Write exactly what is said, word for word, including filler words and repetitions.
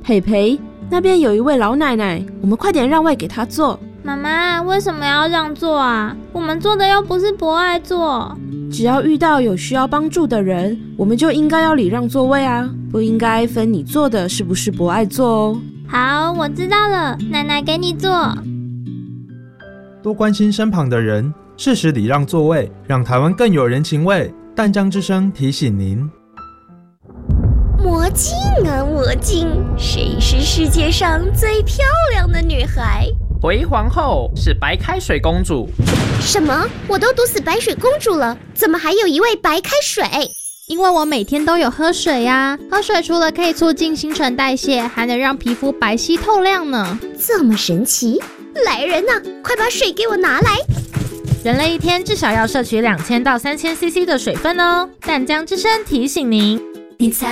佩佩，那边有一位老奶奶，我们快点让位给她坐。 妈妈，为什么要让座啊？我们坐的又不是博爱座。 只要遇到有需要帮助的人，我们就应该要礼让座位啊，不应该分你坐的是不是博爱座哦。 好，我知道了，奶奶给你坐。 多关心身旁的人，适时礼让座位，让台湾更有人情味。淡江之声提醒您。 魔镜啊魔镜，谁是世界上最漂亮的女孩？ 回皇后是白开水公主。 什么？我都毒死白水公主了，怎么还有一位白开水？ 因为我每天都有喝水呀、啊，喝水除了可以促进新陈代谢，还能让皮肤白皙透亮呢。 这么神奇！来人啊，快把水给我拿来！ 人类一天至少要摄取两千到三千 C C 的水分哦。淡江之声提醒您， 你猜